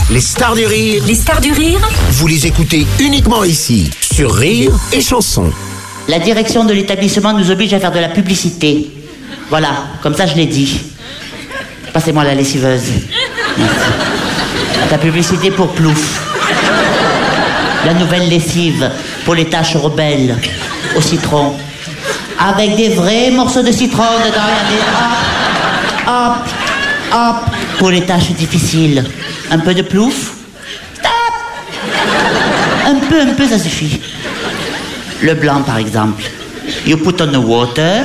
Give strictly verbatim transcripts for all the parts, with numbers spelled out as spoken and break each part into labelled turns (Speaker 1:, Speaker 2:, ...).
Speaker 1: Les stars du rire.
Speaker 2: Les stars du rire.
Speaker 1: Vous les écoutez uniquement ici, sur Rire et Chanson.
Speaker 3: La direction de l'établissement nous oblige à faire de la publicité. Voilà, comme ça je l'ai dit. Passez-moi la lessiveuse. Merci. La publicité pour Plouf. La nouvelle lessive pour les taches rebelles au citron. Avec des vrais morceaux de citron dedans. Regardez. Hop, hop, hop. Pour les tâches difficiles. Un peu de Plouf. Stop. Un peu, un peu, ça suffit. Le blanc, par exemple. You put on the water.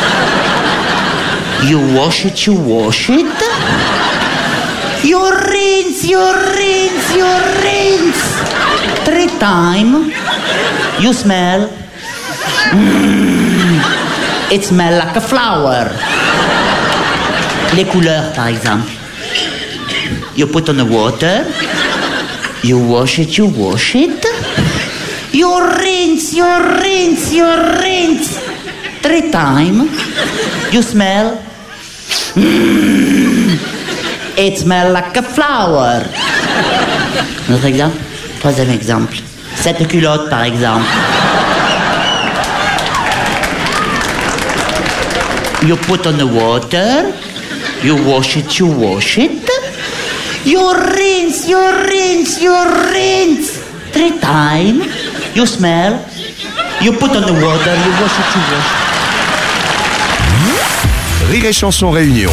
Speaker 3: You wash it, you wash it. You rinse, you rinse, you rinse. Three times. You smell. Mm. It smells like a flower. Les couleurs, par exemple. You put on the water. You wash it, you wash it. You rinse, you rinse, you rinse. Three times. You smell. Mm. It smells like a flower. Autre exemple. Troisième exemple. Cette culotte, par exemple. You put on the water. You wash it, you wash it. You rinse, you rinse, you rinse. Three times. You smell. You put on the water. You wash it, you wash it.
Speaker 1: Rire et Chanson Réunion.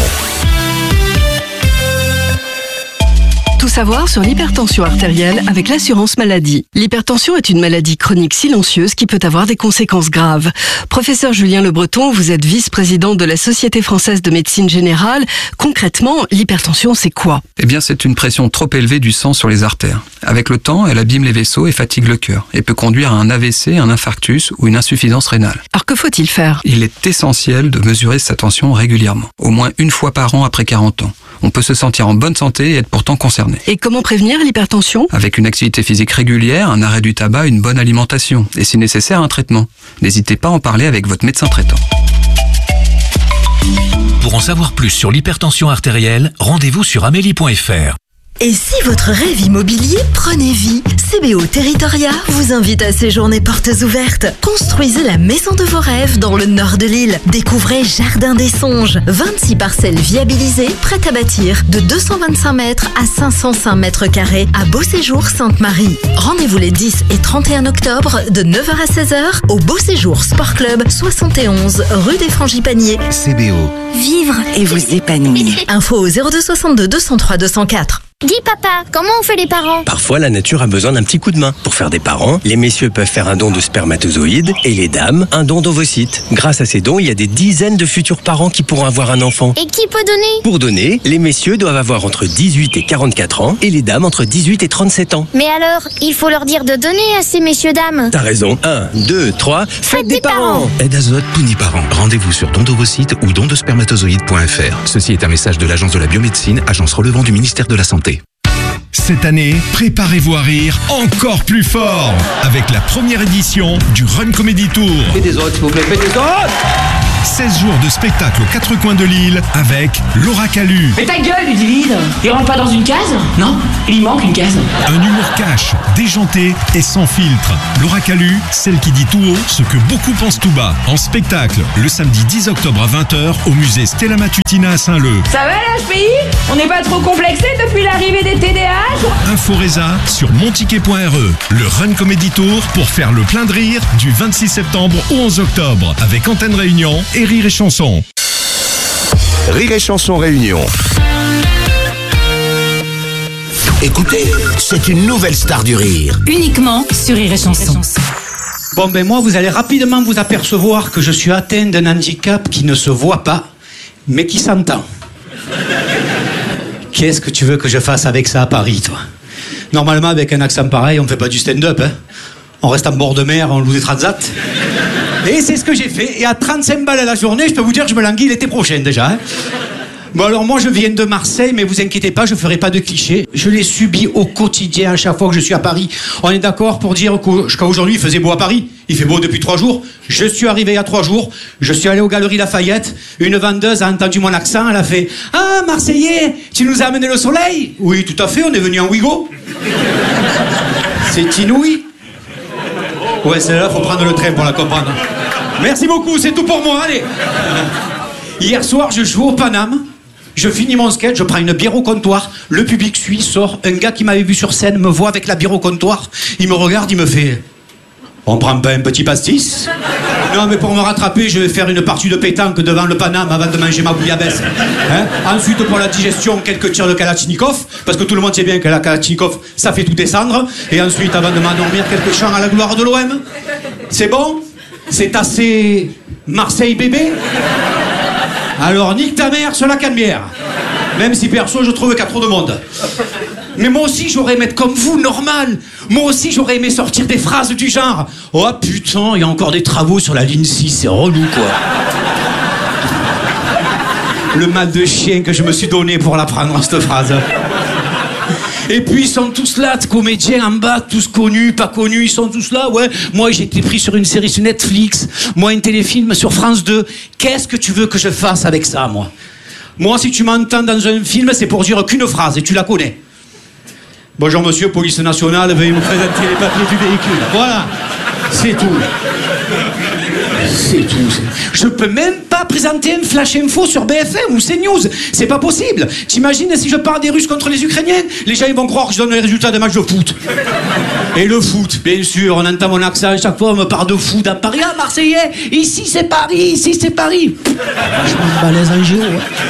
Speaker 4: Tout savoir sur l'hypertension artérielle avec l'assurance maladie. L'hypertension est une maladie chronique silencieuse qui peut avoir des conséquences graves. Professeur Julien Le Breton, vous êtes vice-président de la Société française de médecine générale. Concrètement, l'hypertension, c'est quoi?
Speaker 5: Eh bien, c'est une pression trop élevée du sang sur les artères. Avec le temps, elle abîme les vaisseaux et fatigue le cœur et peut conduire à un A V C, un infarctus ou une insuffisance rénale.
Speaker 4: Alors que faut-il faire?
Speaker 5: Il est essentiel de mesurer sa tension régulièrement, au moins une fois par an après quarante ans. On peut se sentir en bonne santé et être pourtant concerné.
Speaker 4: Et comment prévenir l'hypertension?
Speaker 5: Avec une activité physique régulière, un arrêt du tabac, une bonne alimentation et si nécessaire un traitement. N'hésitez pas à en parler avec votre médecin traitant.
Speaker 6: Pour en savoir plus sur l'hypertension artérielle, rendez-vous sur amélie point f r.
Speaker 7: Et si votre rêve immobilier prenait vie? C B O Territoria vous invite à séjourner portes ouvertes. Construisez la maison de vos rêves dans le nord de l'île. Découvrez Jardin des Songes. vingt-six parcelles viabilisées, prêtes à bâtir, de deux cent vingt-cinq mètres à cinq cent cinq mètres carrés à Beau Séjour Sainte-Marie. Rendez-vous les dix et trente et un octobre de neuf heures à seize heures au Beau Séjour Sport Club, soixante et onze rue des Frangipaniers.
Speaker 1: C B O.
Speaker 2: Vivre et vous épanouir.
Speaker 7: Info au zéro deux soixante-deux deux cent trois deux cent quatre.
Speaker 8: Dis papa, comment on fait les parents?
Speaker 9: Parfois, la nature a besoin d'un petit coup de main. Pour faire des parents, les messieurs peuvent faire un don de spermatozoïdes et les dames, un don d'ovocytes. Grâce à ces dons, il y a des dizaines de futurs parents qui pourront avoir un enfant.
Speaker 8: Et qui peut donner?
Speaker 9: Pour donner, les messieurs doivent avoir entre dix-huit et quarante-quatre ans et les dames entre dix-huit et trente-sept ans.
Speaker 8: Mais alors, il faut leur dire de donner à ces messieurs-dames.
Speaker 9: T'as raison. un, deux, trois, faites des parents.
Speaker 6: Aide Azote Uniparents. Rendez-vous sur don d'ovocytes ou don de spermatozoïdes point f r. Ceci est un message de l'Agence de la biomédecine, agence relevant du ministère de la Santé.
Speaker 10: Cette année, préparez-vous à rire encore plus fort avec la première édition du Run Comedy Tour.
Speaker 11: Faites des autres, s'il vous plaît, faites des autres.
Speaker 10: seize jours de spectacle aux quatre coins de l'île avec Laura Calu.
Speaker 12: Mais ta gueule, Ludivine! Il rentre pas dans une case? Non, il manque une case.
Speaker 10: Un humour cash, déjanté et sans filtre. Laura Calu, celle qui dit tout haut ce que beaucoup pensent tout bas. En spectacle, le samedi dix octobre à vingt heures au musée Stella Matutina à Saint-Leu.
Speaker 12: Ça va l'H P I? On n'est pas trop complexé depuis l'arrivée des T D A H?
Speaker 10: Info Reza sur monticket point r e. Le Run Comedy Tour pour faire le plein de rire du vingt-six septembre au onze octobre avec Antenne Réunion et Rire et Chanson.
Speaker 1: Rire et Chanson Réunion. Écoutez, c'est une nouvelle star du rire.
Speaker 2: Uniquement sur Rire et Chanson.
Speaker 13: Bon ben moi, vous allez rapidement vous apercevoir que je suis atteint d'un handicap qui ne se voit pas, mais qui s'entend. Qu'est-ce que tu veux que je fasse avec ça à Paris, toi? Normalement, avec un accent pareil, on ne fait pas du stand-up, hein. On reste en bord de mer, on loue des transats. Et c'est ce que j'ai fait. Et à trente-cinq balles à la journée, je peux vous dire que je me languis l'été prochain déjà. Hein. Bon alors moi je viens de Marseille, mais vous inquiétez pas, je ferai pas de clichés. Je l'ai subi au quotidien à chaque fois que je suis à Paris. On est d'accord pour dire qu'aujourd'hui il faisait beau à Paris. Il fait beau depuis trois jours. Je suis arrivé il y a trois jours. Je suis allé aux Galeries Lafayette. Une vendeuse a entendu mon accent. Elle a fait « Ah, Marseillais, tu nous as amené le soleil ?» Oui, tout à fait, on est venu en Ouigo. C'est inouï. Ouais, celle-là, faut prendre le train pour la comprendre. Merci beaucoup, c'est tout pour moi, allez. Hier soir, je joue au Paname. Je finis mon sketch, je prends une bière au comptoir. Le public suit, sort. Un gars qui m'avait vu sur scène me voit avec la bière au comptoir. Il me regarde, il me fait... On prend pas un petit pastis? Non, mais pour me rattraper, je vais faire une partie de pétanque devant le Paname avant de manger ma bouillabaisse. Hein? Ensuite, pour la digestion, quelques tirs de Kalachnikov, parce que tout le monde sait bien que la Kalachnikov, ça fait tout descendre. Et ensuite, avant de m'endormir, quelques chants à la gloire de l'O M. C'est bon? C'est assez... Marseille bébé? Alors, nique ta mère sur la cannebière. Même si perso, je trouve qu'il y a trop de monde. Mais moi aussi, j'aurais aimé être comme vous, normal. Moi aussi, j'aurais aimé sortir des phrases du genre « Oh putain, il y a encore des travaux sur la ligne six, c'est relou, quoi. » Le mal de chien que je me suis donné pour l'apprendre, cette phrase. Et puis, ils sont tous là, de comédiens en bas, tous connus, pas connus, ils sont tous là, ouais. Moi, j'ai été pris sur une série sur Netflix. Moi, un téléfilm sur France deux. Qu'est-ce que tu veux que je fasse avec ça, moi? Moi, si tu m'entends dans un film, c'est pour dire qu'une phrase, et tu la connais. Bonjour monsieur, police nationale, veuillez me présenter les papiers du véhicule. Voilà, c'est tout. C'est tout. Je peux même pas présenter un flash info sur B F M ou CNews. C'est pas possible. T'imagines si je parle des Russes contre les Ukrainiens? Les gens ils vont croire que je donne les résultats des matchs de foot. Et le foot, bien sûr, on entend mon accent chaque fois, on me parle de foot à Paris. Ah, Marseillais, ici c'est Paris, ici c'est Paris. Vachement balèze en géo.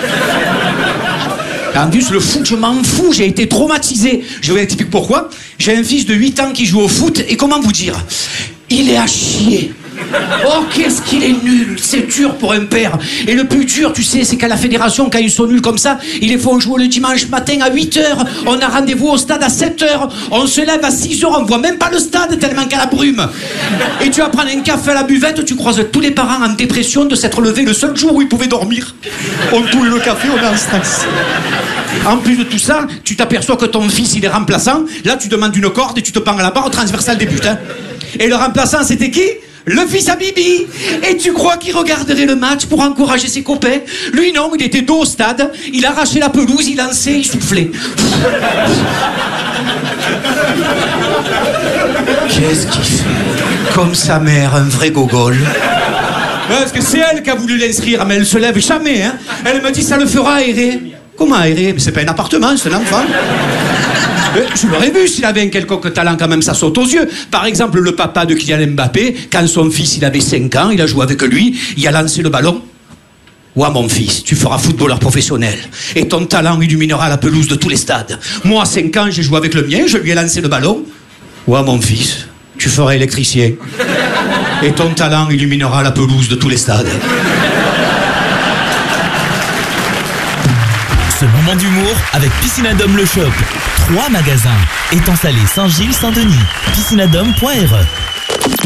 Speaker 13: En plus, le foot, je m'en fous, j'ai été traumatisé. Je vais expliquer pourquoi. J'ai un fils de huit ans qui joue au foot, et comment vous dire? Il est à chier. Oh, qu'est-ce qu'il est nul. C'est dur pour un père. Et le plus dur, tu sais, c'est qu'à la fédération, quand ils sont nuls comme ça, ils les font jouer le dimanche matin à huit heures. On a rendez-vous au stade à sept heures. On se lève à six heures, on voit même pas le stade tellement qu'à la brume. Et tu vas prendre un café à la buvette, tu croises tous les parents en dépression de s'être levés le seul jour où ils pouvaient dormir. On touille le café, on est en stress. En plus de tout ça, tu t'aperçois que ton fils, il est remplaçant. Là, tu demandes une corde et tu te pends à la barre transversale des buts. Hein. Et le remplaçant, c'était qui? Le fils à Bibi. Et tu crois qu'il regarderait le match pour encourager ses copains? Lui, non, il était dos au stade. Il arrachait la pelouse, il lançait, il soufflait. Qu'est-ce qu'il fait? Comme sa mère, un vrai gogol. Parce que c'est elle qui a voulu l'inscrire, mais elle se lève jamais. Hein. Elle me dit, ça le fera aérer. Comment aérer? Mais c'est pas un appartement, c'est un enfant. Mais je l'aurais vu s'il avait un quelconque talent, quand même, ça saute aux yeux. Par exemple, le papa de Kylian Mbappé, quand son fils il avait cinq ans, il a joué avec lui, il a lancé le ballon. Ouais, mon fils, tu feras footballeur professionnel. Et ton talent illuminera la pelouse de tous les stades. Moi, à cinq ans, j'ai joué avec le mien, je lui ai lancé le ballon. Ouais, mon fils, tu feras électricien. Et ton talent illuminera la pelouse de tous les stades.
Speaker 14: Ce moment d'humour avec Piscinadome le Shop. Trois magasins. Étang Salé, Saint-Gilles, Saint-Denis. piscinadome point R E